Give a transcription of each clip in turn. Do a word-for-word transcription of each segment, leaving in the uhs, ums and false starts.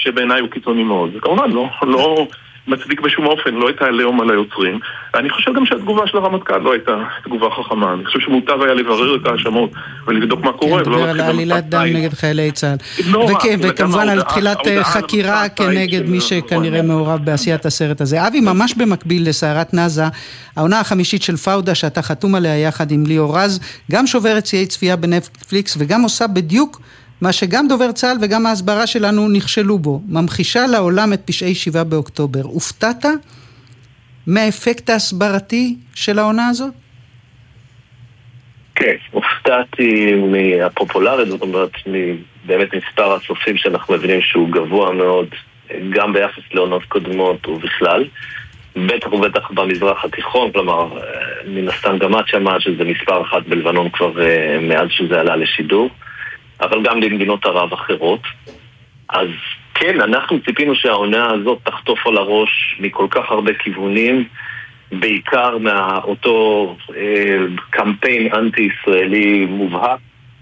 שבעיניי הוא קיצוני מאוד. זה כמובן לא, לא מצדיק בשום אופן, לא הייתה עליהום על היוצרים. אני חושב גם שהתגובה של הרמטכ"ל לא הייתה תגובה חכמה. אני חושב שמוטב היה לברר את האשמות ולבדוק מה קורה. כן, דבר על עלילת דם נגד חיילי צה"ל. וכמובן על תחילת חקירה כנגד מי שכנראה מעורב בעשיית הסרט הזה. אבי, ממש במקביל לסערת נאזה, העונה החמישית של פאודה שאתה חתום עליה יחד עם ליאור רז, גם שוברת שיאי צפייה בנטפליקס וגם עושה בדיוק מה שגם דובר צה"ל וגם ההסברה שלנו נכשלו בו, ממחישה לעולם את פשעי שבעה באוקטובר. הופתעת מהאפקט ההסברתי של העונה הזאת? כן, הופתעתי מהפופולרית, זאת אומרת, באמת מספר הצופים שאנחנו מבינים שהוא גבוה מאוד, גם ביחס לעונות קודמות ובכלל. בטח ובטח במזרח התיכון, כלומר, מן הסתם גם את שמעת שזה מספר אחת בלבנון כבר מאז שזה עלה לשידור. אבל גם במדינות ערב אחרות. אז כן, אנחנו ציפינו שהעונה הזאת תחטוף על הראש מכל כך הרבה כיוונים, בעיקר מאותו אה, קמפיין אנטי-ישראלי מובהק,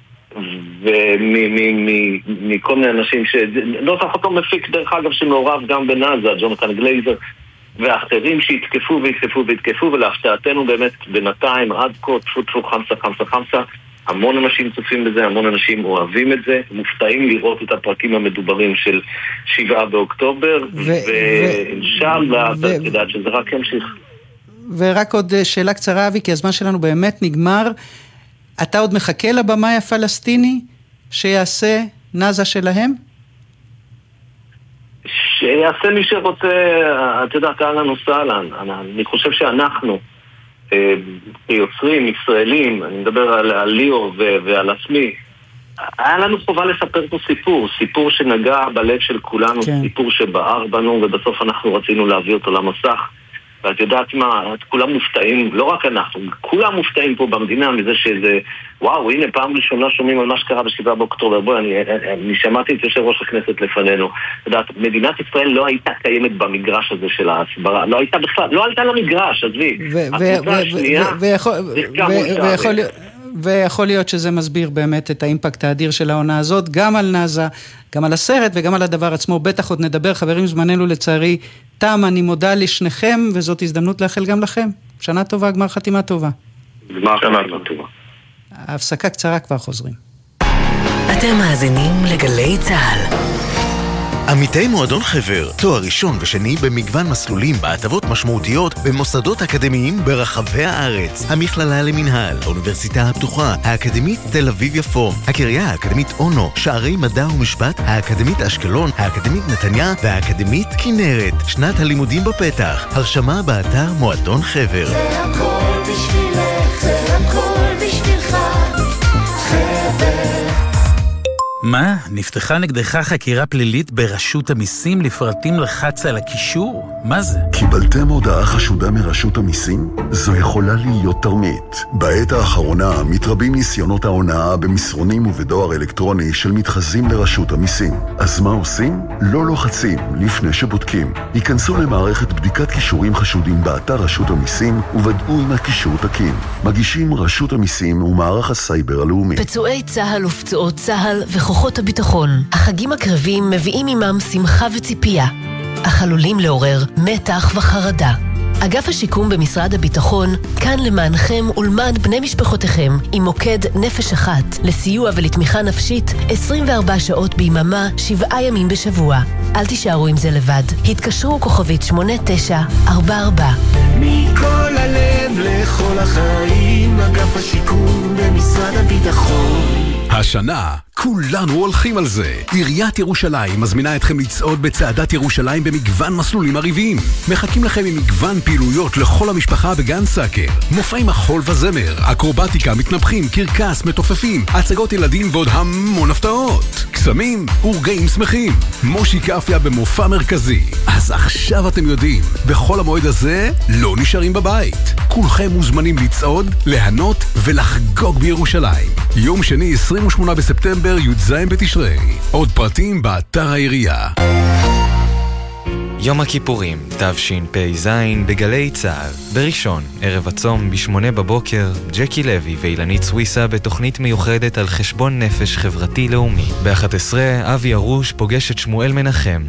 ומכל מיני אנשים ש... לא תחת אותו מפיק דרך אגב שמעורב גם בנאזה, ג'ונתן גלייזר, ואחרים שהתקפו והתקפו והתקפו, ולהפתעתנו באמת בינתיים עד כה תפו תפו חמסה חמסה חמסה, המון אנשים צופים בזה, המון אנשים אוהבים את זה, מופתעים לראות את הפרקים המדוברים של שבעה באוקטובר, ואינשאללה, אתה יודעת שזה רק ימשיך. ורק עוד שאלה קצרה, אבי, כי הזמן שלנו באמת נגמר. אתה עוד מחכה לבמאי הפלסטיני שיעשה נאזה שלהם? שיעשה מי שרוצה, אתה יודעת, אהלן וסהלן. אני חושב שאנחנו, כיוצרים, ישראלים, אני מדבר על, על ליאור ו- ועל עצמי, היה לנו חובה לספר פה סיפור, סיפור שנגע בלב של כולנו, כן. סיפור שבער בנו, ובסוף אנחנו רצינו להביא אותו למסך. ואת יודעת מה, כולם מופתעים, לא רק אנחנו, כולם מופתעים פה במדינה מזה שזה, וואו, הנה פעם ראשונה שומעים על מה שקרה בשבעה באוקטובר. בואי, אני, אני, אני שמעתי את יושב ראש הכנסת לפנינו. את יודעת, מדינת ישראל לא הייתה קיימת במגרש הזה של ההסברה, לא הייתה בכלל, לא הייתה למגרש, עזבי. הקבוצה השנייה, ויכול להיות... ויכול להיות שזה מסביר באמת את האימפקט האדיר של העונה הזאת, גם על נאזה, גם על הסרט וגם על הדבר עצמו. בטח עוד נדבר, חברים, זמננו לצערי תם. אני מודה לשניכם, וזאת הזדמנות לאחל גם לכם. שנה טובה, גמר חתימה טובה. גמר חתימה טובה. ההפסקה קצרה, כבר חוזרים. אתם מאזינים לגלי צהל. עמיתי מועדון חבר, תואר ראשון ושני במגוון מסלולים בהטבות משמעותיות במוסדות אקדמיים ברחבי הארץ. המכללה למנהל, האוניברסיטה הפתוחה, האקדמית תל אביב יפו, הקריה האקדמית אונו, שערי מדע ומשפט, האקדמית אשקלון, האקדמית נתניה והאקדמית כנרת. שנת הלימודים בפתח. הרשמה באתר מועדון חבר. זה הכל בשבילך, זה הכל בשבילך, חבר. מה? נפתחה נגדך חקירה פלילית ברשות המיסים? לפרטים לחץ על הקישור? מה זה? קיבלתם הודעה חשודה מרשות המיסים? זו יכולה להיות תרמית. בעת האחרונה מתרבים ניסיונות ההונאה במסרונים ובדואר אלקטרוני של מתחזים לרשות המיסים. אז מה עושים? לא לוחצים לפני שבודקים. היכנסו למערכת בדיקת קישורים חשודים באתר רשות המיסים ובדעו אם הקישור תקין. מגישים רשות המיסים ומערך הסייבר הלאומי. פצועי צהל ופצועות צהל וכוחות הביטחון. החגים הקרבים מביאים עמם שמחה וציפייה, אך עלולים לעורר מתח וחרדה. אגף השיקום במשרד הביטחון כאן למענכם ולמען בני משפחותיכם עם מוקד נפש אחת לסיוע ולתמיכה נפשית עשרים וארבע שעות ביממה, שבעה ימים בשבוע. אל תישארו עם זה לבד. התקשרו כוכבית שמונה תשע ארבע ארבע. מכל הלב לכל החיים, אגף השיקום במשרד הביטחון. השנה כולנו הולכים על זה. עיריית ירושלים מזמינה אתכם לצעוד בצעדת ירושלים במגוון מסלולים עריביים. מחכים לכם עם מגוון פעילויות לכל המשפחה בגן סאקר. מופעי מחול וזמר, אקרובטיקה, מתנפחים, קרקס, מתופפים, הצגות ילדים ועוד המון הפתעות. קסמים ורגעים שמחים. מושי קפיה במופע מרכזי. אז עכשיו אתם יודעים, בכל המועד הזה לא נשארים בבית. כולכם מוזמנים לצעוד, להנות ולחגוג בירושלים. יום שני עשרים ושמונה בספטמבר י"ז בתשרי. עוד פרטים באתר העירייה. יום הכיפורים, תשפ"ז בגלי צהל. בראשון, ערב הצום בשמונה בבוקר, ג'קי לוי ואילנית סוויסה בתוכנית מיוחדת על חשבון נפש חברתי לאומי. ב-אחת עשרה, אבי ארוש פוגש את שמואל מנחם.